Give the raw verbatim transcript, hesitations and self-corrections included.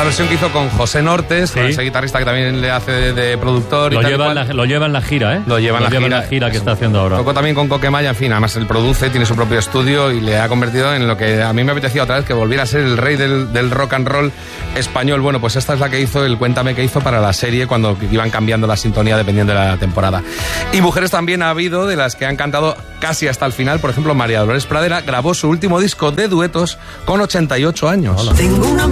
la versión que hizo con José Nortes, sí. con ese guitarrista que también le hace de, de productor. Lo, y tal lleva y la, lo lleva en la gira, ¿eh? Lo lleva en, lo la, lleva gira, en la gira que está haciendo ahora. Tocó también con Coquemaya, en fin, además él produce, tiene su propio estudio y le ha convertido en lo que a mí me apetecía otra vez, que volviera a ser el rey del, del rock and roll español. Bueno, pues esta es la que hizo, el Cuéntame que hizo para la serie, cuando iban cambiando la sintonía dependiendo de la temporada. Y mujeres también ha habido, de las que han cantado casi hasta el final. Por ejemplo, María Dolores Pradera grabó su último disco de duetos con ochenta y ocho años. Tengo una